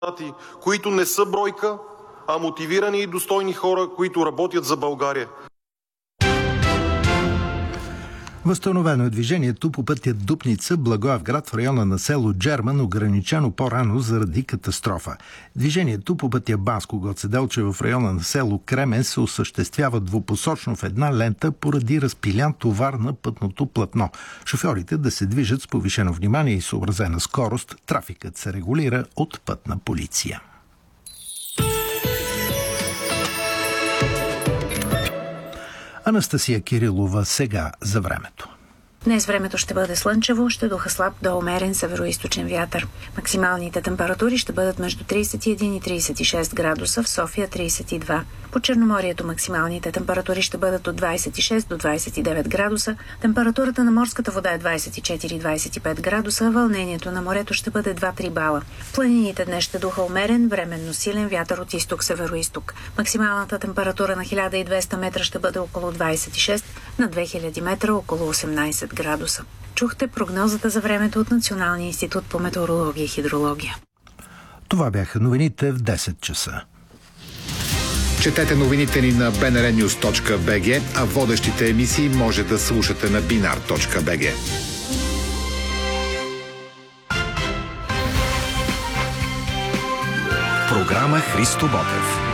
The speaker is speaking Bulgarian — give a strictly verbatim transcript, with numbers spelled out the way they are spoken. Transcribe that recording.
които не са бройка, а мотивирани и достойни хора, които работят за България. Възстановено е движението по пътя Дупница – Благоевград в района на село Джерман, ограничено по-рано заради катастрофа. Движението по пътя Банско-Гоце Делчев в района на село Кремен се осъществява двупосочно в една лента поради разпилян товар на пътното платно. Шофьорите да се движат с повишено внимание и съобразена скорост. Трафикът се регулира от пътна полиция. Анастасия Кирилова сега за времето. Днес времето ще бъде слънчево, ще духа слаб до умерен североизточен вятър. Максималните температури ще бъдат между тридесет и един и тридесет и шест градуса, в София тридесет и два. По Черноморието максималните температури ще бъдат от двадесет и шест до двадесет и девет градуса. Температурата на морската вода е двадесет и четири до двадесет и пет градуса, а вълнението на морето ще бъде два-три бала. В планините днес ще духа умерен, временно силен вятър от изток-североизток. Максималната температура на хиляда и двеста метра ще бъде около двадесет и шест, на две хиляди метра около осемнадесет градуса. Чухте прогнозата за времето от Националния институт по метеорология и хидрология. Това бяха новините в десет часа. Четете новините ни на би ен ар нюз точка би джи, а водещите емисии може да слушате на бинар точка би джи. Програма Христо Ботев.